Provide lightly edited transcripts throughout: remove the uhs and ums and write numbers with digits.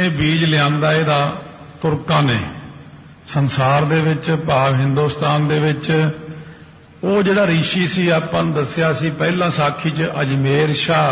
ਇਹ ਬੀਜ ਲਿਆਂਦਾ ਇਹਦਾ ਤੁਰਕਾਂ ਨੇ ਸੰਸਾਰ ਦੇ ਵਿੱਚ, ਭਾਵ ਹਿੰਦੁਸਤਾਨ ਦੇ ਵਿੱਚ। ਉਹ ਜਿਹੜਾ ਰਿਸ਼ੀ ਸੀ, ਆਪਾਂ ਨੂੰ ਦੱਸਿਆ ਸੀ ਪਹਿਲਾਂ ਸਾਖੀ 'ਚ, ਅਜਮੇਰ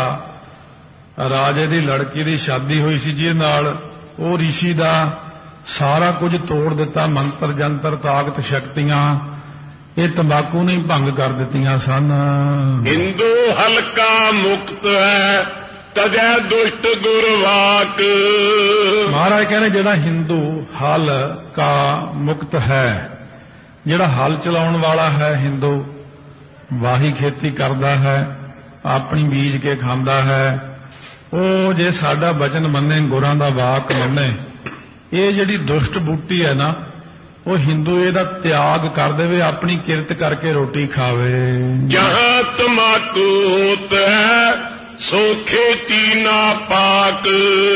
ਸ਼ਾਹ ਰਾਜੇ ਦੀ ਲੜਕੀ ਦੀ ਸ਼ਾਦੀ ਹੋਈ ਸੀ, ਜਿਹਦੇ ਨਾਲ ਉਹ ਰਿਸ਼ੀ ਦਾ ਸਾਰਾ ਕੁਝ ਤੋੜ ਦਿੱਤਾ, ਮੰਤਰ ਜੰਤਰ ਤਾਕਤ ਸ਼ਕਤੀਆਂ ਇਹ ਤੰਬਾਕੂ ਨੇ ਭੰਗ ਕਰ ਦਿੱਤੀਆਂ ਸਨ। ਹਿੰਦੂ ਹਲਕਾ ਮੁਕਤ ਹੈ ਤਜੈ ਦੁਸ਼ਟ ਗੁਰਵਾਕ। ਮਹਾਰਾਜ ਕਹਿੰਦੇ ਜਿਹੜਾ ਹਿੰਦੂ ਹਲ ਕਾ ਮੁਕਤ ਹੈ, ਜਿਹੜਾ ਹਲ ਚਲਾਉਣ ਵਾਲਾ ਹੈ, ਹਿੰਦੂ ਵਾਹੀ ਖੇਤੀ ਕਰਦਾ ਹੈ, ਆਪਣੀ ਬੀਜ ਕੇ ਖਾਂਦਾ ਹੈ, ਉਹ ਜੇ ਸਾਡਾ ਬਚਨ ਮੰਨੇ, ਗੁਰਾਂ ਦਾ ਵਾਕ ਮੰਨੇ, ਇਹ ਜਿਹੜੀ ਦੁਸ਼ਟ ਬੂਟੀ ਹੈ ਨਾ, ਉਹ ਹਿੰਦੂ ਇਹਦਾ ਤਿਆਗ ਕਰ ਦੇਵੇ, ਆਪਣੀ ਕਿਰਤ ਕਰਕੇ ਰੋਟੀ ਖਾਵੇ। ਜਹਾਂ ਤਮਾਕੂ ਹੋਤ ਹੈ ਸੋ ਖੇਤੀ ਨਾ ਪਾਕ।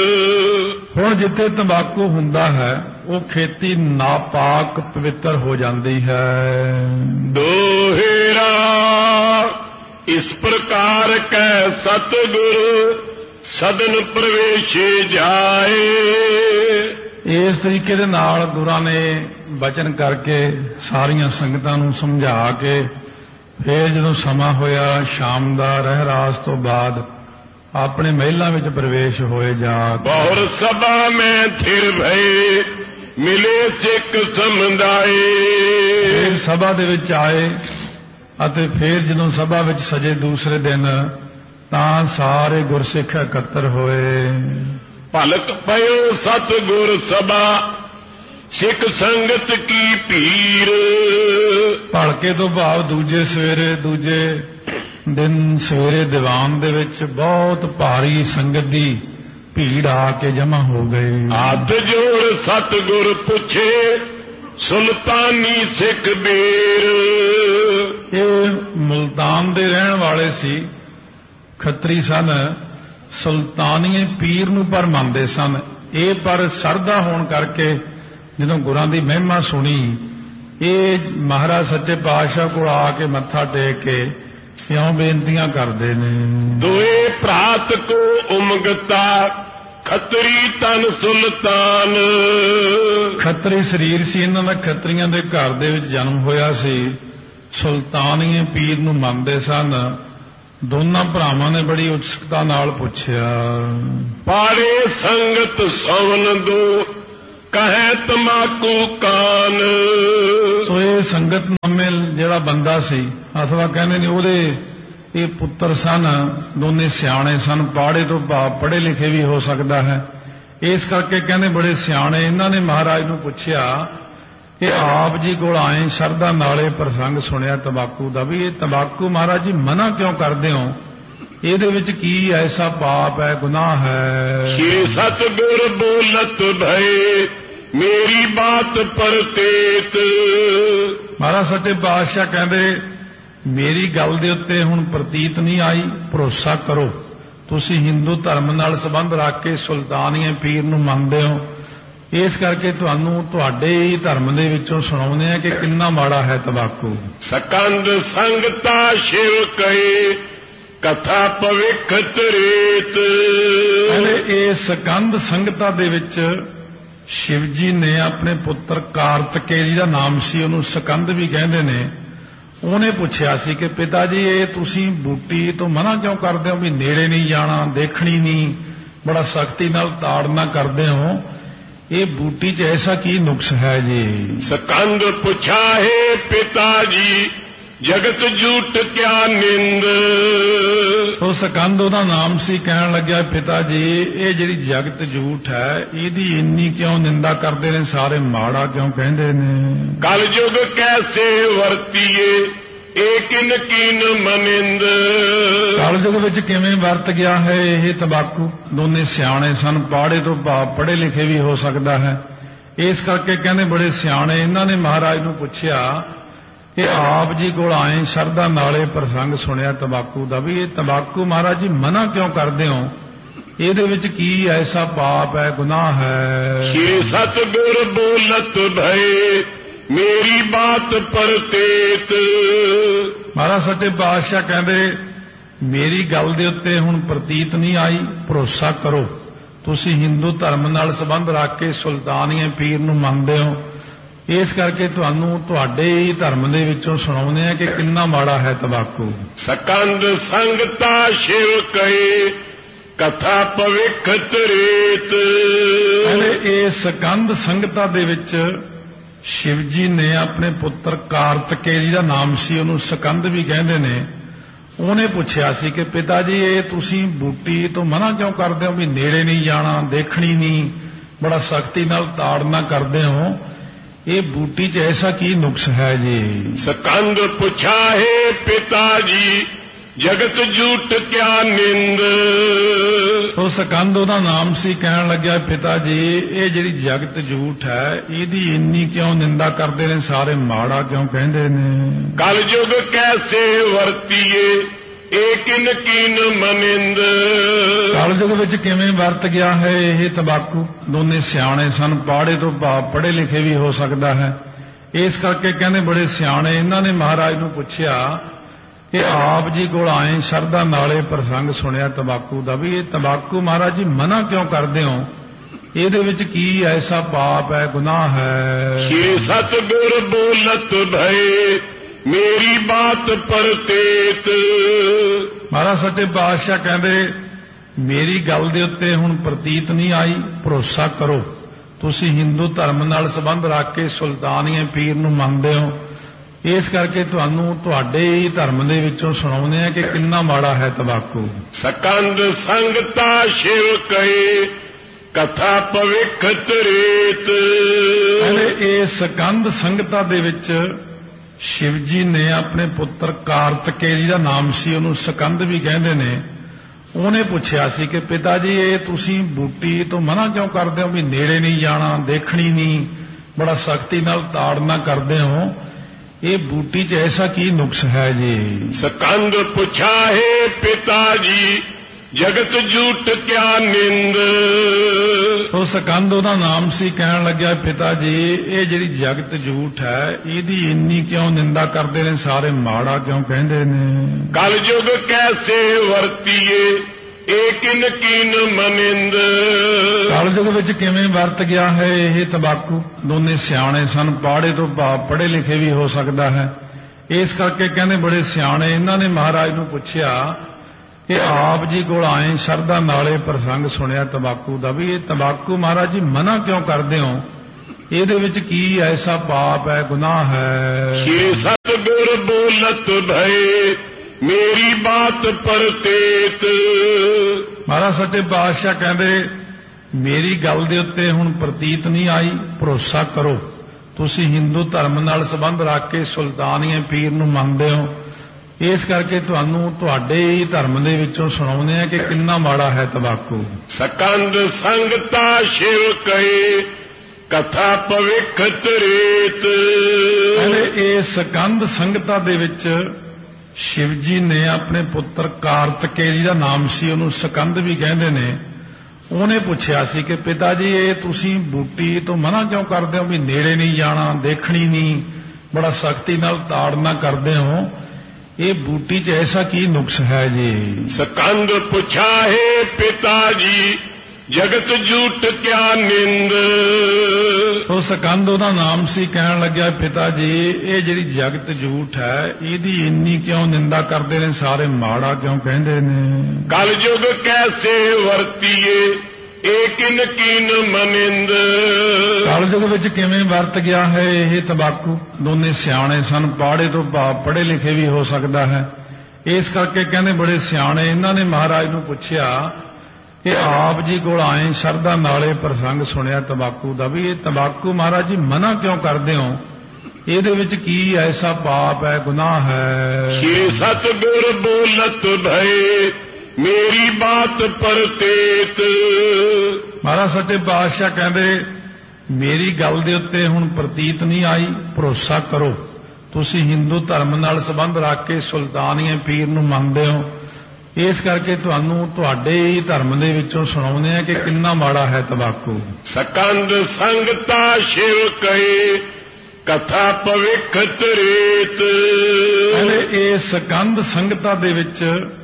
ਹੁਣ ਜਿੱਥੇ ਤੰਬਾਕੂ ਹੁੰਦਾ ਹੈ ਉਹ ਖੇਤੀ ਨਾਪਾਕ ਪਵਿੱਤਰ ਹੋ ਜਾਂਦੀ ਹੈ। ਦੋਹਰਾ ਇਸ ਪ੍ਰਕਾਰ ਕੈ ਸਤਿਗੁਰ ਸਦਨ ਪ੍ਰਵੇਸ਼ੇ ਜਾਏ। ਇਸ ਤਰੀਕੇ ਦੇ ਨਾਲ ਗੁਰਾਂ ਨੇ ਬਚਨ ਕਰਕੇ ਸਾਰੀਆਂ ਸੰਗਤਾਂ ਨੂੰ ਸਮਝਾ ਕੇ ਫਿਰ ਜਦੋਂ ਸਮਾਂ ਹੋਇਆ ਸ਼ਾਮ ਦਾ ਰਹਿਰਾਸ ਤੋਂ ਬਾਅਦ ਆਪਣੇ ਮਹਿਲਾਂ ਵਿੱਚ ਪ੍ਰਵੇਸ਼ ਹੋਏ ਜਾ। ਬਹੁਰ ਸਭਾ ਮੈਂ ਥਿਰ ਭਏ ਮਿਲੇ ਸਿੱਖ ਸਮੁਦਾਏ। ਫਿਰ ਸਭਾ ਦੇ ਵਿੱਚ ਆਏ ਅਤੇ ਫਿਰ ਜਦੋਂ ਸਭਾ ਵਿੱਚ ਸਜੇ ਦੂਸਰੇ ਦਿਨ ਤਾਂ ਸਾਰੇ ਗੁਰਸਿੱਖ ਇਕੱਤਰ ਹੋਏ। ਭਲਕ ਪਇਓ ਸਤਿਗੁਰ ਸਭਾ ਸਿੱਖ ਸੰਗਤ ਕੀ ਭੀੜ। ਭਲਕੇ ਤੋਂ ਭਾਵ ਦੂਜੇ ਸਵੇਰੇ, ਦੂਜੇ ਦਿਨ ਸਵੇਰੇ ਦੀਵਾਨ ਦੇ ਵਿੱਚ ਬਹੁਤ ਭਾਰੀ ਸੰਗਤ ਦੀ ਭੀੜ ਆ ਕੇ ਜਮ੍ਹਾਂ ਹੋ ਗਈ। ਹੱਥ ਜੋੜ ਸਤਿਗੁਰ ਪੁੱਛੇ ਸੁਲਤਾਨੀ ਸਿੱਖ ਬੀਰ। ਇਹ ਮੁਲਤਾਨ ਦੇ ਰਹਿਣ ਵਾਲੇ ਸੀ, ਖੱਤਰੀ ਸਨ, ਸੁਲਤਾਨੀਏ ਪੀਰ ਨੂੰ ਪਰ ਮੰਨਦੇ ਸਨ। ਇਹ ਪਰ ਸਰਦਾ ਹੋਣ ਕਰਕੇ ਜਦੋਂ ਗੁਰਾਂ ਦੀ ਮਹਿਮਾ ਸੁਣੀ, ਇਹ ਮਹਾਰਾਜ ਸੱਚੇ ਪਾਤਸ਼ਾਹ ਕੋਲ ਆ ਕੇ ਮੱਥਾ ਟੇਕ ਕੇ ਇਉਂ ਬੇਨਤੀਆਂ ਕਰਦੇ ਨੇ। ਦੋਏ ਭਰਾਤ ਕੋ ਉਮਗਤਾ ਖੱਤਰੀ ਤਨ ਸੁਲਤਾਨ। ਖੱਤਰੀ ਸਰੀਰ ਸੀ ਇਹਨਾਂ ਦਾ, ਖੱਤਰੀਆਂ ਦੇ ਘਰ ਦੇ ਵਿੱਚ ਜਨਮ ਹੋਇਆ ਸੀ। ਸੁਲਤਾਨੀਏ ਪੀਰ ਨੂੰ ਮੰਨਦੇ ਸਨ। ਦੋਨਾਂ ਭਰਾਵਾਂ ਨੇ ਬੜੀ ਉਤਸੁਕਤਾ ਨਾਲ ਪੁੱਛਿਆ, ਪਾੜੇ ਸੰਗਤ ਸਵਨ ਦੋ ਕਹੈ ਤਮਾਕੂ ਕਾਨ। ਸੋ ਇਹ ਸੰਗਤ ਨਾਮੇ ਜਿਹੜਾ ਬੰਦਾ ਸੀ, ਅਥਵਾ ਕਹਿੰਦੇ ਨੇ ਉਹਦੇ ਇਹ ਪੁੱਤਰ ਸਨ, ਦੋਨੇ ਸਿਆਣੇ ਸਨ। ਪਾੜੇ ਤੋਂ ਭਾਵ ਪੜ੍ਹੇ ਲਿਖੇ ਵੀ ਹੋ ਸਕਦਾ ਹੈ। ਇਸ ਕਰਕੇ ਕਹਿੰਦੇ ਬੜੇ ਸਿਆਣੇ। ਇਹਨਾਂ ਨੇ ਮਹਾਰਾਜ ਨੂੰ ਪੁੱਛਿਆ ਕਿ ਆਪ ਜੀ ਕੋਲ ਆਏ ਸ਼ਰਧਾ ਨਾਲੇ ਪ੍ਰਸੰਗ ਸੁਣਿਆ ਤੰਬਾਕੂ ਦਾ, ਵੀ ਇਹ ਤੰਬਾਕੂ ਮਹਾਰਾਜ ਜੀ ਮਨਾ ਕਿਉਂ ਕਰਦੇ ਹੋ? ਇਹਦੇ ਵਿੱਚ ਕੀ ਐਸਾ ਪਾਪ ਹੈ, ਗੁਨਾਹ ਹੈ? ਸ਼੍ਰੀ ਸਤਿਗੁਰ ਬੋਲਤ ਭਏ ਮੇਰੀ ਬਾਤ ਪਰਤੇਤ। ਮਹਾਰਾਜ ਸੱਚੇ ਪਾਤਸ਼ਾਹ ਕਹਿੰਦੇ ਮੇਰੀ ਗੱਲ ਦੇ ਉੱਤੇ ਹੁਣ ਪ੍ਰਤੀਤ ਨਹੀਂ ਆਈ, ਭਰੋਸਾ ਕਰੋ। ਤੁਸੀਂ ਹਿੰਦੂ ਧਰਮ ਨਾਲ ਸੰਬੰਧ ਰੱਖ ਕੇ ਸੁਲਤਾਨੀਏ ਪੀਰ ਨੂੰ ਮੰਨਦੇ ਹੋ, ਇਸ ਕਰਕੇ ਤੁਹਾਨੂੰ ਤੁਹਾਡੇ ਹੀ ਧਰਮ ਦੇ ਵਿੱਚੋਂ ਸੁਣਾਉਂਦੇ ਆ ਕਿ ਕਿੰਨਾ ਮਾੜਾ ਹੈ ਤੰਬਾਕੂ। ਸਕੰਦ ਸੰਗਤਾ ਸ਼ਿਵ ਕਹੇ ਕਥਾ ਭਵਿੱਖ ਤ੍ਰੇਤ। ਇਹ ਸਕੰਦ ਸੰਗਤਾਂ ਦੇ ਵਿੱਚ ਸ਼ਿਵ ਜੀ ਨੇ ਆਪਣੇ ਪੁੱਤਰ ਕਾਰਤਕੇਯ ਦਾ ਨਾਮ ਸੀ, ਉਹਨੂੰ ਸਕੰਦ ਵੀ ਕਹਿੰਦੇ ਨੇ। ਉਹਨੇ ਪੁੱਛਿਆ ਸੀ ਕਿ ਪਿਤਾ ਜੀ ਇਹ ਤੁਸੀਂ ਬੂਟੀ ਤੋਂ ਮਨਾ ਕਿਉਂ ਕਰਦੇ ਹੋ, ਵੀ ਨੇੜੇ ਨਹੀਂ ਜਾਣਾ, ਦੇਖਣੀ ਨਹੀਂ, ਬੜਾ ਸਖਤੀ ਨਾਲ ਤਾੜਨਾ ਕਰਦੇ ਹੋ, ਇਹ ਬੂਟੀ 'ਚ ਐਸਾ ਕੀ ਨੁਕਸ ਹੈ ਜੀ? ਸਕੰਦ ਪੁੱਛਾ ਹੈ ਪਿਤਾ ਜੀ ਜਗਤ ਝੂਠ ਕਿਆ ਨਿੰਦ। ਉਹ ਸਕੰਦ ਉਹਦਾ ਨਾਮ ਸੀ। ਕਹਿਣ ਲੱਗਿਆ ਪਿਤਾ ਜੀ ਇਹ ਜਿਹੜੀ ਜਗਤ ਝੂਠ ਹੈ ਇਹਦੀ ਇੰਨੀ ਕਿਉਂ ਨਿੰਦਾ ਕਰਦੇ ਨੇ ਸਾਰੇ, ਮਾੜਾ ਕਿਉਂ ਕਹਿੰਦੇ ਨੇ? ਕਲ ਯੁਗ ਕੈਸੇ ਵਰਤੀਏ ਏਕਿਨ ਕੀਨ ਮਨਿੰਦ। ਕਲ ਯੁਗ ਵਿੱਚ ਕਿਵੇਂ ਵਰਤ ਗਿਆ ਹੈ ਇਹ ਤੰਬਾਕੂ? ਦੋਨੇ ਸਿਆਣੇ ਸਨ, ਪਾੜੇ ਤੋਂ ਭਾਵ ਪੜ੍ਹੇ ਲਿਖੇ ਵੀ ਹੋ ਸਕਦਾ ਹੈ। ਇਸ ਕਰਕੇ ਕਹਿੰਦੇ ਬੜੇ ਸਿਆਣੇ। ਇਹਨਾਂ ਨੇ ਮਹਾਰਾਜ ਨੂੰ ਪੁੱਛਿਆ ਕਿ ਆਪ ਜੀ ਕੋਲ ਆਏ ਸ਼ਰਧਾ ਨਾਲੇ ਪ੍ਰਸੰਗ ਸੁਣਿਆ ਤੰਬਾਕੂ ਦਾ, ਵੀ ਇਹ ਤੰਬਾਕੂ ਮਹਾਰਾਜ ਜੀ ਮਨਾ ਕਿਉਂ ਕਰਦੇ ਹੋ? ਇਹਦੇ ਵਿੱਚ ਕੀ ਐਸਾ ਪਾਪ ਹੈ, ਗੁਨਾਹ ਹੈ? ਸ਼੍ਰੀ ਸਤਿਗੁਰ ਬੋਲਤ ਭਏ ਮੇਰੀ ਬਾਤ ਪਰਤੇਤ। ਮਹਾਰਾਜ ਸੱਚੇ ਪਾਤਸ਼ਾਹ ਕਹਿੰਦੇ ਮੇਰੀ ਗੱਲ ਦੇ ਉੱਤੇ ਹੁਣ ਪ੍ਰਤੀਤ ਨਹੀਂ ਆਈ, ਭਰੋਸਾ ਕਰੋ। ਤੁਸੀਂ ਹਿੰਦੂ ਧਰਮ ਨਾਲ ਸੰਬੰਧ ਰੱਖ ਕੇ ਸੁਲਤਾਨੀਏ ਪੀਰ ਨੂੰ ਮੰਨਦੇ ਹੋ, ਇਸ ਕਰਕੇ ਤੁਹਾਨੂੰ ਤੁਹਾਡੇ ਹੀ ਧਰਮ ਦੇ ਵਿੱਚੋਂ ਸੁਣਾਉਂਦੇ ਆ ਕਿ ਕਿੰਨਾ ਮਾੜਾ ਹੈ ਤੰਬਾਕੂ। ਸਕੰਦ ਸੰਗਤਾ ਸ਼ਿਵ ਕਹੇ ਕਥਾ ਭਵਿੱਖ ਤ੍ਰੇਤ। ਇਹ ਸਕੰਦ ਸੰਗਤਾ ਦੇ ਵਿੱਚ ਸ਼ਿਵ ਜੀ ਨੇ ਆਪਣੇ ਪੁੱਤਰ ਕਾਰਤਿਕੇਯ ਦਾ ਨਾਮ ਸੀ, ਉਹਨੂੰ ਸਕੰਦ ਵੀ ਕਹਿੰਦੇ ਨੇ। ਉਹਨੇ ਪੁੱਛਿਆ ਸੀ ਕਿ ਪਿਤਾ ਜੀ ਇਹ ਤੁਸੀਂ ਬੂਟੀ ਤੋਂ ਮਨਾ ਕਿਉਂ ਕਰਦੇ ਹੋ, ਵੀ ਨੇੜੇ ਨਹੀਂ ਜਾਣਾ, ਦੇਖਣੀ ਨਹੀਂ, ਬੜਾ ਸਖਤੀ ਨਾਲ ਤਾੜਨਾ ਕਰਦੇ ਹੋ, ਇਹ ਬੂਟੀ 'ਚ ਐਸਾ ਕੀ ਨੁਕਸ ਹੈ ਜੀ। ਸਕੰਦ ਪੁੱਛਾ ਹੈ ਪਿਤਾ ਜੀ ਜਗਤ ਝੂਠ ਕਿਆ ਨਿੰਦ। ਉਹ ਸਕੰਦ ਉਹਦਾ ਨਾਮ ਸੀ, ਕਹਿਣ ਲੱਗਿਆ ਪਿਤਾ ਜੀ ਇਹ ਜਿਹੜੀ ਜਗਤ ਝੂਠ ਹੈ ਇਹਦੀ ਇੰਨੀ ਕਿਉਂ ਨਿੰਦਾ ਕਰਦੇ ਨੇ ਸਾਰੇ, ਮਾੜਾ ਕਿਉਂ ਕਹਿੰਦੇ ਨੇ। ਕਲ ਯੁਗ ਕੈਸੇ ਵਰਤੀਏ ਏਕਿਨ ਕੀਨ ਮਨਿੰਦ। ਕਲਯੁਗ ਵਿੱਚ ਕਿਵੇਂ ਵਰਤ ਗਿਆ ਹੈ ਇਹ ਤੰਬਾਕੂ। ਦੋਨੇ ਸਿਆਣੇ ਸਨ, ਪਾੜੇ ਤੋਂ ਭਾਵ ਪੜ੍ਹੇ ਲਿਖੇ ਵੀ ਹੋ ਸਕਦਾ ਹੈ, ਇਸ ਕਰਕੇ ਕਹਿੰਦੇ ਬੜੇ ਸਿਆਣੇ। ਇਹਨਾਂ ਨੇ ਮਹਾਰਾਜ ਨੂੰ ਪੁੱਛਿਆ ਕਿ ਆਪ ਜੀ ਕੋਲ ਆਏ ਸ਼ਰਧਾ ਨਾਲੇ ਪ੍ਰਸੰਗ ਸੁਣਿਆ ਤੰਬਾਕੂ ਦਾ, ਵੀ ਇਹ ਤੰਬਾਕੂ ਮਹਾਰਾਜ ਜੀ ਮਨਾ ਕਿਉਂ ਕਰਦੇ ਹੋ, ਇਹਦੇ ਵਿੱਚ ਕੀ ਐਸਾ ਪਾਪ ਹੈ, ਗੁਨਾਹ ਹੈ। ਸ਼੍ਰੀ ਸਤਿਗੁਰ ਬੋਲਤ ਭਏ ਮੇਰੀ ਬਾਤ ਪਰਤੇਤ। ਮਹਾਰਾਜ ਸੱਚੇ ਪਾਤਸ਼ਾਹ ਕਹਿੰਦੇ ਮੇਰੀ ਗੱਲ ਦੇ ਉੱਤੇ ਹੁਣ ਪ੍ਰਤੀਤ ਨਹੀਂ ਆਈ, ਭਰੋਸਾ ਕਰੋ। ਤੁਸੀਂ ਹਿੰਦੂ ਧਰਮ ਨਾਲ ਸੰਬੰਧ ਰੱਖ ਕੇ ਸੁਲਤਾਨੀਏ ਪੀਰ ਨੂੰ ਮੰਨਦੇ ਹੋ, ਇਸ ਕਰਕੇ ਤੁਹਾਨੂੰ ਤੁਹਾਡੇ ਹੀ ਧਰਮ ਦੇ ਵਿੱਚੋਂ ਸੁਣਾਉਂਦੇ ਆ ਕਿ ਕਿੰਨਾ ਮਾੜਾ ਹੈ ਤੰਬਾਕੂ। ਸਕੰਦ ਸੰਗਤਾ ਸ਼ਿਵ ਕਹੇ ਕਥਾ ਭਵਿੱਖ ਤ੍ਰੇਤ। ਇਹ ਸਕੰਦ ਸੰਗਤਾ ਦੇ ਵਿੱਚ ਸ਼ਿਵ ਜੀ ਨੇ ਆਪਣੇ ਪੁੱਤਰ ਕਾਰਤਿਕੇਯ ਦਾ ਨਾਮ ਸੀ, ਉਹਨੂੰ ਸਕੰਦ ਵੀ ਕਹਿੰਦੇ ਨੇ। ਉਹਨੇ ਪੁੱਛਿਆ ਸੀ ਕਿ ਪਿਤਾ ਜੀ ਇਹ ਤੁਸੀਂ ਬੂਟੀ ਤੋਂ ਮਨਾ ਕਿਉਂ ਕਰਦੇ ਹੋ, ਵੀ ਨੇੜੇ ਨਹੀਂ ਜਾਣਾ, ਦੇਖਣੀ ਨਹੀਂ, ਬੜਾ ਸਖਤੀ ਨਾਲ ਤਾੜਨਾ ਕਰਦੇ ਹੋ, ਇਹ ਬੂਟੀ 'ਚ ਐਸਾ ਕੀ ਨੁਕਸ ਹੈ ਜੀ। ਸਕੰਦ ਪੁੱਛਾ ਹੈ ਪਿਤਾ ਜੀ ਜਗਤ ਝੂਠ ਕਿਆ ਨਿੰਦ। ਉਹ ਸਕੰਦ ਉਹਦਾ ਨਾਮ ਸੀ, ਕਹਿਣ ਲੱਗਿਆ ਪਿਤਾ ਜੀ ਇਹ ਜਿਹੜੀ ਜਗਤ ਝੂਠ ਹੈ ਇਹਦੀ ਇੰਨੀ ਕਿਉਂ ਨਿੰਦਾ ਕਰਦੇ ਨੇ ਸਾਰੇ, ਮਾੜਾ ਕਿਉਂ ਕਹਿੰਦੇ ਨੇ। ਕਲ ਯੁਗ ਕੈਸੇ ਵਰਤੀਏ ਏਕਿਨ ਕੀਨ ਮਨਿੰਦ। ਕਲਯੁਗ ਵਿੱਚ ਕਿਵੇਂ ਵਰਤ ਗਿਆ ਹੈ ਇਹ ਤੰਬਾਕੂ। ਦੋਨੇ ਸਿਆਣੇ ਸਨ, ਪਾੜੇ ਤੋਂ ਭਾਵ ਪੜ੍ਹੇ ਲਿਖੇ ਵੀ ਹੋ ਸਕਦਾ ਹੈ, ਇਸ ਕਰਕੇ ਕਹਿੰਦੇ ਬੜੇ ਸਿਆਣੇ। ਇਹਨਾਂ ਨੇ ਮਹਾਰਾਜ ਨੂੰ ਪੁੱਛਿਆ ਕਿ ਆਪ ਜੀ ਕੋਲ ਆਏ ਸ਼ਰਧਾ ਨਾਲੇ ਪ੍ਰਸੰਗ ਸੁਣਿਆ ਤੰਬਾਕੂ ਦਾ, ਵੀ ਇਹ ਤੰਬਾਕੂ ਮਹਾਰਾਜ ਜੀ ਮਨਾ ਕਿਉਂ ਕਰਦੇ ਹੋ, ਇਹਦੇ ਵਿੱਚ ਕੀ ਐਸਾ ਪਾਪ ਹੈ, ਗੁਨਾਹ ਹੈ। ਸ਼੍ਰੀ ਸਤਿਗੁਰ ਬੋਲਤ ਭਏ ਮੇਰੀ ਬਾਤ ਪਰਤੇਤ। ਮਹਾਰਾਜ ਸੱਚੇ ਪਾਤਸ਼ਾਹ ਕਹਿੰਦੇ ਮੇਰੀ ਗੱਲ ਦੇ ਉੱਤੇ ਹੁਣ ਪ੍ਰਤੀਤ ਨਹੀਂ ਆਈ, ਭਰੋਸਾ ਕਰੋ। ਤੁਸੀਂ ਹਿੰਦੂ ਧਰਮ ਨਾਲ ਸੰਬੰਧ ਰੱਖ ਕੇ ਸੁਲਤਾਨੀਏ ਪੀਰ ਨੂੰ ਮੰਨਦੇ ਹੋ, ਇਸ ਕਰਕੇ ਤੁਹਾਨੂੰ ਤੁਹਾਡੇ ਹੀ ਧਰਮ ਦੇ ਵਿੱਚੋਂ ਸੁਣਾਉਂਦੇ ਆ ਕਿ ਕਿੰਨਾ ਮਾੜਾ ਹੈ ਤੰਬਾਕੂ। ਸਕੰਦ ਸੰਗਤਾ ਸ਼ਿਵ ਕਹੇ ਕਥਾ ਭਵਿੱਖ ਤ੍ਰੇਤ। ਇਹ ਸਕੰਦ ਸੰਗਤਾ ਦੇ ਵਿੱਚ ਸ਼ਿਵ ਜੀ ਨੇ ਆਪਣੇ ਪੁੱਤਰ ਕਾਰਤਿਕੇਯ ਦਾ ਨਾਮ ਸੀ, ਉਹਨੂੰ ਸਕੰਦ ਵੀ ਕਹਿੰਦੇ ਨੇ। ਉਹਨੇ ਪੁੱਛਿਆ ਸੀ ਕਿ ਪਿਤਾ ਜੀ ਇਹ ਤੁਸੀਂ ਬੂਟੀ ਤੋਂ ਮਨਾ ਕਿਉਂ ਕਰਦੇ ਹੋ, ਵੀ ਨੇੜੇ ਨਹੀਂ ਜਾਣਾ, ਦੇਖਣੀ ਨਹੀਂ, ਬੜਾ ਸਖਤੀ ਨਾਲ ਤਾੜਨਾ ਕਰਦੇ ਹੋ, ਇਹ ਬੂਟੀ 'ਚ ਐਸਾ ਕੀ ਨੁਕਸ ਹੈ ਜੀ। ਸਕੰਦ ਪੁੱਛਾ ਹੈ ਪਿਤਾ ਜੀ ਜਗਤ ਝੂਠ ਕਿਆ ਨਿੰਦ। ਉਹ ਸਕੰਦ ਉਹਦਾ ਨਾਮ ਸੀ, ਕਹਿਣ ਲੱਗਿਆ ਪਿਤਾ ਜੀ ਇਹ ਜਿਹੜੀ ਜਗਤ ਝੂਠ ਹੈ ਇਹਦੀ ਇੰਨੀ ਕਿਉਂ ਨਿੰਦਾ ਕਰਦੇ ਨੇ ਸਾਰੇ, ਮਾੜਾ ਕਿਉਂ ਕਹਿੰਦੇ ਨੇ। ਕਲ ਯੁਗ ਕੈਸੇ ਵਰਤੀਏ ਏਕਿਨ ਕੀਨ ਮਨਿੰਦ। ਕਲਯੁਗ ਵਿੱਚ ਕਿਵੇਂ ਵਰਤ ਗਿਆ ਹੈ ਇਹ ਤੰਬਾਕੂ। ਦੋਨੇ ਸਿਆਣੇ ਸਨ, ਪਾੜੇ ਤੋਂ ਭਾਵ ਪੜ੍ਹੇ ਲਿਖੇ ਵੀ ਹੋ ਸਕਦਾ ਹੈ, ਇਸ ਕਰਕੇ ਕਹਿੰਦੇ ਬੜੇ ਸਿਆਣੇ। ਇਹਨਾਂ ਨੇ ਮਹਾਰਾਜ ਨੂੰ ਪੁੱਛਿਆ ਕਿ ਆਪ ਜੀ ਕੋਲ ਆਏ ਸ਼ਰਧਾ ਨਾਲੇ ਪ੍ਰਸੰਗ ਸੁਣਿਆ ਤੰਬਾਕੂ ਦਾ, ਵੀ ਇਹ ਤੰਬਾਕੂ ਮਹਾਰਾਜ ਜੀ ਮਨਾ ਕਿਉਂ ਕਰਦੇ ਹੋ, ਇਹਦੇ ਵਿੱਚ ਕੀ ਐਸਾ ਪਾਪ ਹੈ, ਗੁਨਾਹ ਹੈ। ਸ਼੍ਰੀ ਸਤਿਗੁਰ ਬੋਲਤ ਭਏ ਮੇਰੀ ਬਾਤ ਪਰਤੇਤ। ਮਹਾਰਾਜ ਸੱਚੇ ਪਾਤਸ਼ਾਹ ਕਹਿੰਦੇ ਮੇਰੀ ਗੱਲ ਦੇ ਉੱਤੇ ਹੁਣ ਪ੍ਰਤੀਤ ਨਹੀਂ ਆਈ, ਭਰੋਸਾ ਕਰੋ। ਤੁਸੀਂ ਹਿੰਦੂ ਧਰਮ ਨਾਲ ਸੰਬੰਧ ਰੱਖ ਕੇ ਸੁਲਤਾਨੀਏ ਪੀਰ ਨੂੰ ਮੰਨਦੇ ਹੋ, ਇਸ ਕਰਕੇ ਤੁਹਾਨੂੰ ਤੁਹਾਡੇ ਹੀ ਧਰਮ ਦੇ ਵਿੱਚੋਂ ਸੁਣਾਉਂਦੇ ਆ ਕਿ ਕਿੰਨਾ ਮਾੜਾ ਹੈ ਤੰਬਾਕੂ। ਸਕੰਦ ਸੰਗਤਾ ਸ਼ਿਵ ਕਹੇ ਕਥਾ ਭਵਿੱਖ ਤ੍ਰੇਤ। ਇਹ ਸਕੰਦ ਸੰਗਤਾ ਦੇ ਵਿੱਚ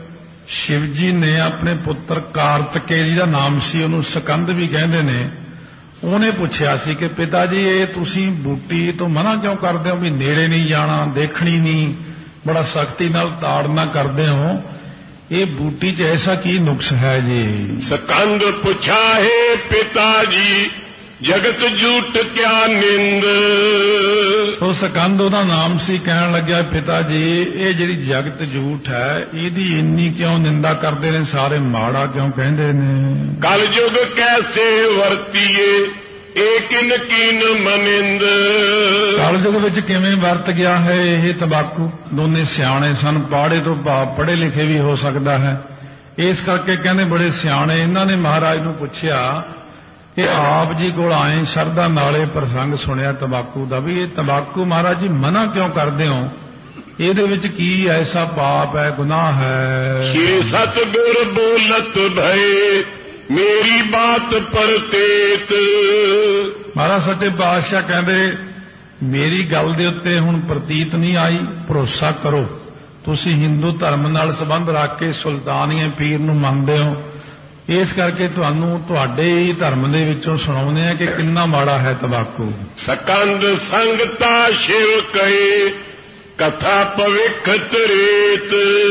ਸ਼ਿਵ ਜੀ ਨੇ ਆਪਣੇ ਪੁੱਤਰ ਕਾਰਤਕੇ ਜੀ ਦਾ ਨਾਮ ਸੀ, ਉਹਨੂੰ ਸਕੰਦ ਵੀ ਕਹਿੰਦੇ ਨੇ, ਉਹਨੇ ਪੁੱਛਿਆ ਸੀ ਕਿ ਪਿਤਾ ਜੀ ਇਹ ਤੁਸੀਂ ਬੂਟੀ ਤੋਂ ਮਨਾ ਕਿਉਂ ਕਰਦੇ ਹੋ ਵੀ ਨੇੜੇ ਨਹੀਂ ਜਾਣਾ, ਦੇਖਣੀ ਨਹੀਂ, ਬੜਾ ਸਖਤੀ ਨਾਲ ਤਾੜਨਾ ਕਰਦੇ ਹੋ, ਇਹ ਬੂਟੀ 'ਚ ਐਸਾ ਕੀ ਨੁਕਸ ਹੈ ਜੀ? ਸਕੰਦ ਪੁੱਛਾ ਹੈ ਪਿਤਾ ਜੀ ਜਗਤ ਝੂਠ ਕਿਆ ਨਿੰਦ। ਉਹ ਸਕੰਦ ਉਹਦਾ ਨਾਮ ਸੀ, ਕਹਿਣ ਲੱਗਿਆ ਪਿਤਾ ਜੀ ਇਹ ਜਿਹੜੀ ਜਗਤ ਝੂਠ ਹੈ ਇਹਦੀ ਇੰਨੀ ਕਿਉਂ ਨਿੰਦਾ ਕਰਦੇ ਨੇ ਸਾਰੇ, ਮਾੜਾ ਕਿਉਂ ਕਹਿੰਦੇ ਨੇ? ਕਲ ਯੁਗ ਕੈਸੇ ਵਰਤੀਏ ਏਕਿਨ ਕੀਨ ਮਨਿੰਦ। ਕਲ ਯੁਗ ਵਿੱਚ ਕਿਵੇਂ ਵਰਤ ਗਿਆ ਹੈ ਇਹ ਤੰਬਾਕੂ? ਦੋਨੇ ਸਿਆਣੇ ਸਨ, ਪਾੜੇ ਤੋਂ ਭਾਵ ਪੜ੍ਹੇ ਲਿਖੇ ਵੀ ਹੋ ਸਕਦਾ ਹੈ, ਇਸ ਕਰਕੇ ਕਹਿੰਦੇ ਬੜੇ ਸਿਆਣੇ। ਇਹਨਾਂ ਨੇ ਮਹਾਰਾਜ ਨੂੰ ਪੁੱਛਿਆ ਕਿ ਆਪ ਜੀ ਕੋਲ ਆਏ ਸ਼ਰਧਾ ਨਾਲੇ ਪ੍ਰਸੰਗ ਸੁਣਿਆ ਤੰਬਾਕੂ ਦਾ, ਵੀ ਇਹ ਤੰਬਾਕੂ ਮਹਾਰਾਜ ਜੀ ਮਨਾ ਕਿਉਂ ਕਰਦੇ ਹੋ, ਇਹਦੇ ਵਿੱਚ ਕੀ ਐਸਾ ਪਾਪ ਹੈ, ਗੁਨਾਹ ਹੈ? ਸ਼੍ਰੀ ਸਤਿਗੁਰ ਬੋਲਤ ਭਏ ਮੇਰੀ ਬਾਤ ਪਰਤੇਤ। ਮਹਾਰਾਜ ਸੱਚੇ ਪਾਤਸ਼ਾਹ ਕਹਿੰਦੇ ਮੇਰੀ ਗੱਲ ਦੇ ਉੱਤੇ ਹੁਣ ਪ੍ਰਤੀਤ ਨਹੀਂ ਆਈ, ਭਰੋਸਾ ਕਰੋ। ਤੁਸੀਂ ਹਿੰਦੂ ਧਰਮ ਨਾਲ ਸੰਬੰਧ ਰੱਖ ਕੇ ਸੁਲਤਾਨੀਏ ਪੀਰ ਨੂੰ ਮੰਨਦੇ ਹੋ, ਇਸ ਕਰਕੇ ਤੁਹਾਨੂੰ ਤੁਹਾਡੇ ਹੀ ਧਰਮ ਦੇ ਵਿੱਚੋਂ ਸੁਣਾਉਂਦੇ ਆ ਕਿ ਕਿੰਨਾ ਮਾੜਾ ਹੈ ਤੰਬਾਕੂ। ਸਕੰਦ ਸੰਗਤਾ ਸ਼ਿਵ ਕਹੇ ਕਥਾ ਭਵਿੱਖ ਤ੍ਰੇਤ।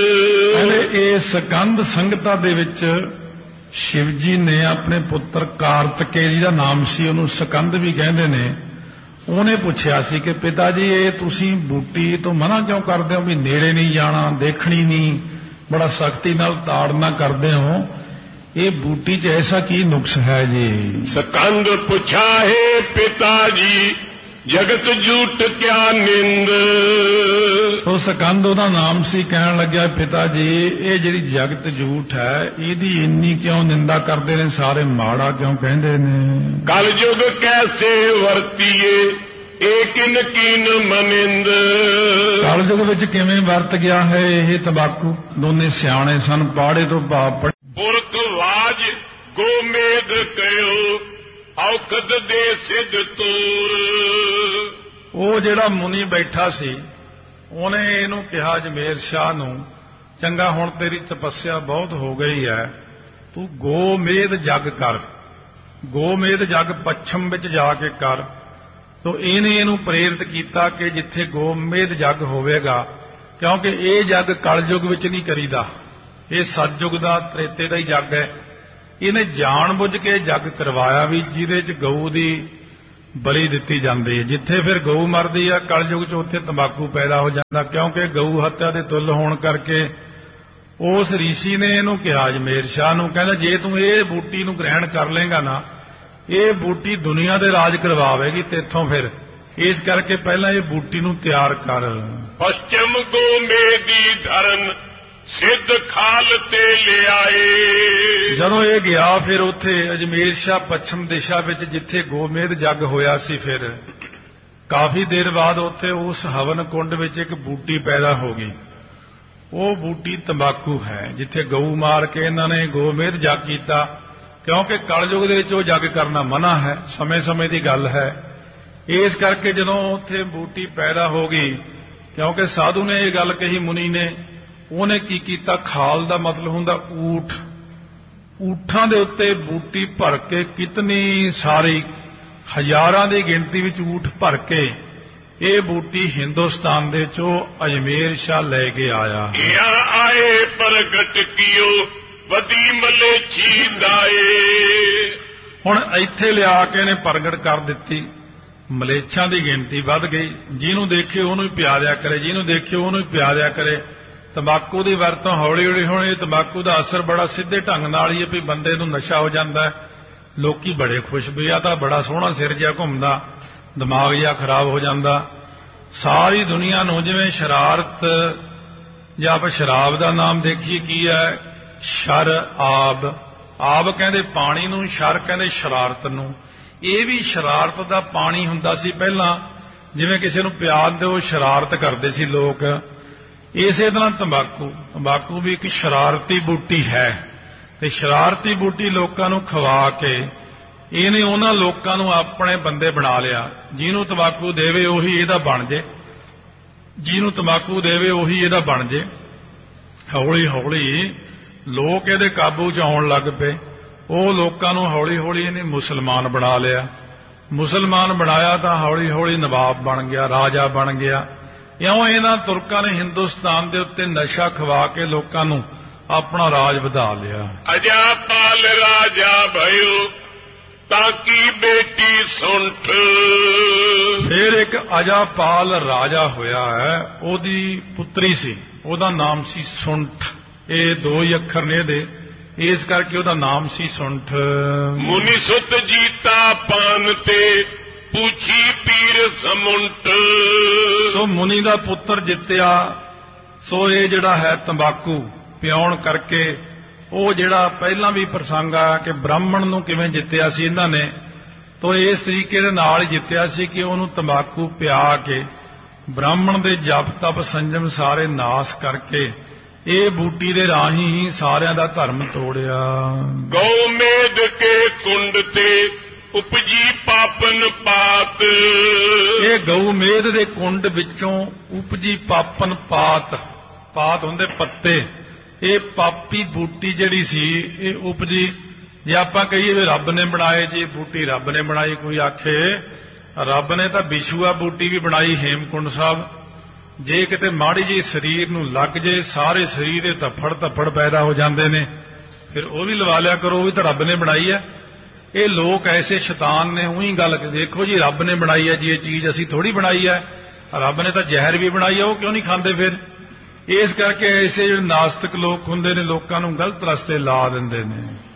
ਇਹ ਸਕੰਦ ਸੰਗਤਾ ਦੇ ਵਿੱਚ ਸ਼ਿਵ ਜੀ ਨੇ ਆਪਣੇ ਪੁੱਤਰ ਕਾਰਤਕੇ ਜੀ ਦਾ ਨਾਮ ਸੀ, ਉਹਨੂੰ ਸਕੰਦ ਵੀ ਕਹਿੰਦੇ ਨੇ, ਉਹਨੇ ਪੁੱਛਿਆ ਸੀ ਕਿ ਪਿਤਾ ਜੀ ਇਹ ਤੁਸੀਂ ਬੂਟੀ ਤੋਂ ਮਨਾ ਕਿਉਂ ਕਰਦੇ ਹੋ ਵੀ ਨੇੜੇ ਨਹੀਂ ਜਾਣਾ, ਦੇਖਣੀ ਨਹੀਂ, ਬੜਾ ਸਖਤੀ ਨਾਲ ਤਾੜਨਾ ਕਰਦੇ ਹੋ, ਇਹ ਬੂਟੀ 'ਚ ਐਸਾ ਕੀ ਨੁਕਸ ਹੈ ਜੀ? ਸਕੰਦ ਪੁੱਛਾ ਹੈ ਪਿਤਾ ਜੀ ਜਗਤ ਝੂਠ ਕਿਆ ਨਿੰਦ। ਉਹ ਸਕੰਦ ਉਹਦਾ ਨਾਮ ਸੀ, ਕਹਿਣ ਲੱਗਿਆ ਪਿਤਾ ਜੀ ਇਹ ਜਿਹੜੀ ਜਗਤ ਝੂਠ ਹੈ ਇਹਦੀ ਇੰਨੀ ਕਿਉਂ ਨਿੰਦਾ ਕਰਦੇ ਨੇ ਸਾਰੇ, ਮਾੜਾ ਕਿਉਂ ਕਹਿੰਦੇ ਨੇ? ਕਲ ਯੁਗ ਕੈਸੇ ਵਰਤੀਏ ਏਕਿਨ ਕੀਨ ਮਨਿੰਦ। ਕਲ ਯੁਗ ਵਿੱਚ ਕਿਵੇਂ ਵਰਤ ਗਿਆ ਹੈ ਇਹ ਤੰਬਾਕੂ? ਦੋਨੇ ਸਿਆਣੇ ਸਨ, ਪਾੜੇ ਤੋਂ ਭਾਵ ਪੁਰਖ ਵਾਜ ਗੋਮੇਦ ਕਯੋ ਔਖਦ ਦੇ ਸਿੱਧ ਤੂਰ। ਉਹ ਜਿਹੜਾ ਮੁਨੀ ਬੈਠਾ ਸੀ ਉਹਨੇ ਇਹਨੂੰ ਕਿਹਾ ਜਮੇਰ ਸ਼ਾਹ ਨੂੰ, ਚੰਗਾ ਹੁਣ ਤੇਰੀ ਤਪੱਸਿਆ ਬਹੁਤ ਹੋ ਗਈ ਹੈ, ਤੂੰ ਗੋਮੇਦ ਜਗ ਕਰ, ਗੋਮੇਦ ਜਗ ਪੱਛਮ ਵਿੱਚ ਜਾ ਕੇ ਕਰ। ਤੋ ਇਹਨੇ ਇਹਨੂੰ ਪ੍ਰੇਰਿਤ ਕੀਤਾ ਕਿ ਜਿੱਥੇ ਗੋਮੇਦ ਜਗ ਹੋਵੇਗਾ, ਕਿਉਂਕਿ ਇਹ ਜਗ ਕਲਯੁਗ ਵਿੱਚ ਨਹੀਂ ਕਰੀਦਾ, ਇਹ ਸਤਯੁਗ ਦਾ ਤ੍ਰੇਤੇ ਦਾ ਹੀ ਜੱਗ ਹੈ। ਇਹਨੇ ਜਾਣ ਬੁੱਝ ਕੇ ਜੱਗ ਕਰਵਾਇਆ ਵੀ ਜਿਹਦੇ 'ਚ ਗਊ ਦੀ ਬਲੀ ਦਿੱਤੀ ਜਾਂਦੀ ਹੈ। ਜਿੱਥੇ ਫਿਰ ਗਊ ਮਰਦੀ ਆ ਕਲਯੁਗ 'ਚ ਉੱਥੇ ਤੰਬਾਕੂ ਪੈਦਾ ਹੋ ਜਾਂਦਾ, ਕਿਉਂਕਿ ਗਊ ਹੱਤਿਆ ਦੇ ਤੁੱਲ ਹੋਣ ਕਰਕੇ। ਉਸ ਰਿਸ਼ੀ ਨੇ ਇਹਨੂੰ ਕਿਹਾ ਜਮੇਰ ਸ਼ਾਹ ਨੂੰ, ਕਹਿੰਦਾ ਜੇ ਤੂੰ ਇਹ ਬੂਟੀ ਨੂੰ ਗ੍ਰਹਿਣ ਕਰ ਲੇਗਾ ਨਾ, ਇਹ ਬੂਟੀ ਦੁਨੀਆ ਦੇ ਰਾਜ ਕਰਵਾਵੇਗੀ ਤੇਥੋਂ, ਫਿਰ ਇਸ ਕਰਕੇ ਪਹਿਲਾਂ ਇਹ ਬੂਟੀ ਨੂੰ ਤਿਆਰ ਕਰ। ਪਸ਼ਚਮ ਗੋਮੇਦੀ ਧਰਨ ਸਿੱਧ ਖਾਲ ਤੇ ਲਿਆਏ। ਜਦੋਂ ਇਹ ਗਿਆ ਫਿਰ ਉੱਥੇ ਅਜਮੇਰ ਸ਼ਾਹ ਪੱਛਮ ਦਿਸ਼ਾ ਵਿੱਚ ਜਿੱਥੇ ਗੋਮੇਦ ਜੱਗ ਹੋਇਆ ਸੀ, ਫਿਰ ਕਾਫੀ ਦੇਰ ਬਾਅਦ ਉੱਥੇ ਉਸ ਹਵਨ ਕੁੰਡ ਵਿੱਚ ਇੱਕ ਬੂਟੀ ਪੈਦਾ ਹੋ ਗਈ। ਉਹ ਬੂਟੀ ਤੰਬਾਕੂ ਹੈ, ਜਿੱਥੇ ਗਊ ਮਾਰ ਕੇ ਇਹਨਾਂ ਨੇ ਗੋਮੇਦ ਜੱਗ ਕੀਤਾ, ਕਿਉਂਕਿ ਕਲਯੁਗ ਦੇ ਵਿੱਚ ਉਹ ਜੱਗ ਕਰਨਾ ਮਨਾ ਹੈ, ਸਮੇਂ-ਸਮੇਂ ਦੀ ਗੱਲ ਹੈ। ਇਸ ਕਰਕੇ ਜਦੋਂ ਉੱਥੇ ਬੂਟੀ ਪੈਦਾ ਹੋ ਗਈ, ਕਿਉਂਕਿ ਸਾਧੂ ਨੇ ਇਹ ਗੱਲ ਕਹੀ ਮੁਨੀ ਨੇ, ਉਹਨੇ ਕੀ ਕੀਤਾ, ਖਾਲ ਦਾ ਮਤਲਬ ਹੁੰਦਾ ਊਠ, ਊਠਾਂ ਦੇ ਉੱਤੇ ਬੂਟੀ ਭਰ ਕੇ ਕਿਤਨੀ ਸਾਰੀ ਹਜ਼ਾਰਾਂ ਦੀ ਗਿਣਤੀ ਵਿੱਚ ਊਠ ਭਰ ਕੇ ਇਹ ਬੂਟੀ ਹਿੰਦੁਸਤਾਨ ਦੇ ਚੋਂ ਅਜਮੇਰ ਸ਼ਾਹ ਲੈ ਕੇ ਆਇਆ। ਇਹ ਆਏ ਪ੍ਰਗਟ ਕੀਓ ਵਧੀ ਮਲੇਛੀ ਦਾਏ। ਹੁਣ ਇੱਥੇ ਲਿਆ ਕੇ ਇਹਨੇ ਪ੍ਰਗਟ ਕਰ ਦਿੱਤੀ, ਮਲੇਛਾਂ ਦੀ ਗਿਣਤੀ ਵੱਧ ਗਈ, ਜਿਹਨੂੰ ਦੇਖੇ ਉਹਨੂੰ ਹੀ ਪਿਆ ਦਿਆ ਕਰੇ, ਜਿਹਨੂੰ ਦੇਖੇ ਉਹਨੂੰ ਹੀ ਪਿਆ ਦਿਆ ਕਰੇ। ਤੰਬਾਕੂ ਦੀ ਵਰਤੋਂ ਹੌਲੀ ਹੌਲੀ, ਹੁਣ ਇਹ ਤੰਬਾਕੂ ਦਾ ਅਸਰ ਬੜਾ ਸਿੱਧੇ ਢੰਗ ਨਾਲ ਹੀ ਹੈ ਵੀ ਬੰਦੇ ਨੂੰ ਨਸ਼ਾ ਹੋ ਜਾਂਦਾ, ਲੋਕੀ ਬੜੇ ਖੁਸ਼ ਵੀ ਆ ਤਾਂ ਬੜਾ ਸੋਹਣਾ ਸਿਰ ਜਿਹਾ ਘੁੰਮਦਾ, ਦਿਮਾਗ ਜਿਹਾ ਖਰਾਬ ਹੋ ਜਾਂਦਾ। ਸਾਰੀ ਦੁਨੀਆ ਨੂੰ ਜਿਵੇਂ ਸ਼ਰਾਰਤ, ਜਾਂ ਆਪਾਂ ਸ਼ਰਾਬ ਦਾ ਨਾਮ ਦੇਖੀਏ ਕੀ ਹੈ, ਸ਼ਰ ਆਬ, ਆਬ ਕਹਿੰਦੇ ਪਾਣੀ ਨੂੰ, ਸ਼ਰ ਕਹਿੰਦੇ ਸ਼ਰਾਰਤ ਨੂੰ। ਇਹ ਵੀ ਸ਼ਰਾਰਤ ਦਾ ਪਾਣੀ ਹੁੰਦਾ ਸੀ ਪਹਿਲਾਂ, ਜਿਵੇਂ ਕਿਸੇ ਨੂੰ ਪਿਆਰ ਦਿਓ ਸ਼ਰਾਰਤ ਕਰਦੇ ਸੀ ਲੋਕ। ਇਸੇ ਤਰ੍ਹਾਂ ਤੰਬਾਕੂ ਵੀ ਇੱਕ ਸ਼ਰਾਰਤੀ ਬੂਟੀ ਹੈ, ਤੇ ਸ਼ਰਾਰਤੀ ਬੂਟੀ ਲੋਕਾਂ ਨੂੰ ਖਵਾ ਕੇ ਇਹਨੇ ਉਹਨਾਂ ਲੋਕਾਂ ਨੂੰ ਆਪਣੇ ਬੰਦੇ ਬਣਾ ਲਿਆ। ਜਿਹਨੂੰ ਤੰਬਾਕੂ ਦੇਵੇ ਉਹੀ ਇਹਦਾ ਬਣ ਜੇ, ਜਿਹਨੂੰ ਤੰਬਾਕੂ ਦੇਵੇ ਉਹੀ ਇਹਦਾ ਬਣ ਜੇ। ਹੌਲੀ ਹੌਲੀ ਲੋਕ ਇਹਦੇ ਕਾਬੂ 'ਚ ਆਉਣ ਲੱਗ ਪਏ। ਉਹ ਲੋਕਾਂ ਨੂੰ ਹੌਲੀ ਹੌਲੀ ਇਹਨੇ ਮੁਸਲਮਾਨ ਬਣਾ ਲਿਆ। ਮੁਸਲਮਾਨ ਬਣਾਇਆ ਤਾਂ ਹੌਲੀ ਹੌਲੀ ਨਵਾਬ ਬਣ ਗਿਆ, ਰਾਜਾ ਬਣ ਗਿਆ। ਇਉਂ ਇਹਨਾਂ ਤੁਰਕਾਂ ਨੇ ਹਿੰਦੁਸਤਾਨ ਦੇ ਉੱਤੇ ਨਸ਼ਾ ਖਵਾ ਕੇ ਲੋਕਾਂ ਨੂੰ ਆਪਣਾ ਰਾਜ ਵਧਾ ਲਿਆ। ਅਜਾਪਾਲ ਰਾਜਾ ਭਇਓ ਤਾਂ ਕੀ ਬੇਟੀ ਸੁੰਠ। ਫਿਰ ਇੱਕ ਅਜਾਪਾਲ ਰਾਜਾ ਹੋਇਆ ਹੈ, ਉਹਦੀ ਪੁੱਤਰੀ ਸੀ, ਉਹਦਾ ਨਾਮ ਸੀ ਸੁੰਠ। ਇਹ ਦੋ ਹੀ ਅੱਖਰ ਨੇ ਇਹਦੇ, ਇਸ ਕਰਕੇ ਉਹਦਾ ਨਾਮ ਸੀ ਸੁੰਠ। ਮੁਨੀ ਸੁਤ ਜੀਤਾ ਪਾਨ ਤੇ ਪੁੱਛੀ ਪੀਰ ਸਮੁੰਟ। ਸੋ ਮੁਨੀ ਦਾ ਪੁੱਤਰ ਜਿੱਤਿਆ। ਸੋ ਇਹ ਜਿਹੜਾ ਹੈ ਤੰਬਾਕੂ ਪਿਆਉਣ ਕਰਕੇ, ਉਹ ਜਿਹੜਾ ਪਹਿਲਾਂ ਵੀ ਪ੍ਰਸੰਗ ਆ ਕਿ ਬ੍ਰਾਹਮਣ ਨੂੰ ਕਿਵੇਂ ਜਿੱਤਿਆ ਸੀ ਇਹਨਾਂ ਨੇ, ਤਾਂ ਇਸ ਤਰੀਕੇ ਦੇ ਨਾਲ ਹੀ ਜਿੱਤਿਆ ਸੀ ਕਿ ਉਹਨੂੰ ਤੰਬਾਕੂ ਪਿਆ ਕੇ ਬ੍ਰਾਹਮਣ ਦੇ ਜਪ ਤਪ ਸੰਜਮ ਸਾਰੇ ਨਾਸ ਕਰਕੇ ਇਹ ਬੂਟੀ ਦੇ ਰਾਹੀਂ ਹੀ ਸਾਰਿਆਂ ਦਾ ਧਰਮ ਤੋੜਿਆ। ਗਊ ਮੇਦ ਕੇ ਕੁੰਡ ਤੇ ਉਪਜੀ ਪਾਪਨ ਪਾਤ। ਇਹ ਗਊ ਮੇਦ ਦੇ ਕੁੰਡ ਵਿੱਚੋਂ ਉਪਜੀ ਪਾਪਨ ਪਾਤ, ਪਾਤ ਹੁੰਦੇ ਪੱਤੇ। ਇਹ ਪਾਪੀ ਬੂਟੀ ਜਿਹੜੀ ਸੀ ਇਹ ਉਪਜੀ। ਜੇ ਆਪਾਂ ਕਹੀਏ ਵੀ ਰੱਬ ਨੇ ਬਣਾਏ ਜੀ ਬੂਟੀ, ਰੱਬ ਨੇ ਬਣਾਈ, ਕੋਈ ਆਖੇ ਰੱਬ ਨੇ ਤਾਂ ਵਿਸ਼ੂਆ ਬੂਟੀ ਵੀ ਬਣਾਈ ਹੇਮਕੁੰਡ ਸਾਹਿਬ। ਜੇ ਕਿਤੇ ਮਾੜੀ ਜਿਹੀ ਸਰੀਰ ਨੂੰ ਲੱਗ ਜੇ ਸਾਰੇ ਸਰੀਰ ਦੇ ਧੱਫੜ ਪੈਦਾ ਹੋ ਜਾਂਦੇ ਨੇ, ਫਿਰ ਉਹ ਵੀ ਲਵਾ ਲਿਆ ਕਰੋ, ਉਹ ਵੀ ਤਾਂ ਰੱਬ ਨੇ ਬਣਾਈ ਹੈ। ਇਹ ਲੋਕ ਐਸੇ ਸ਼ੈਤਾਨ ਨੇ, ਉਹੀ ਗੱਲ ਦੇਖੋ ਜੀ ਰੱਬ ਨੇ ਬਣਾਈ ਹੈ ਜੀ ਇਹ ਚੀਜ਼, ਅਸੀਂ ਥੋੜੀ ਬਣਾਈ ਹੈ। ਰੱਬ ਨੇ ਤਾਂ ਜ਼ਹਿਰ ਵੀ ਬਣਾਈ ਹੈ, ਉਹ ਕਿਉਂ ਨਹੀਂ ਖਾਂਦੇ ਫਿਰ? ਇਸ ਕਰਕੇ ਐਸੇ ਜਿਹੜੇ ਨਾਸਤਿਕ ਲੋਕ ਹੁੰਦੇ ਨੇ ਲੋਕਾਂ ਨੂੰ ਗਲਤ ਰਸਤੇ ਲਾ ਦਿੰਦੇ ਨੇ।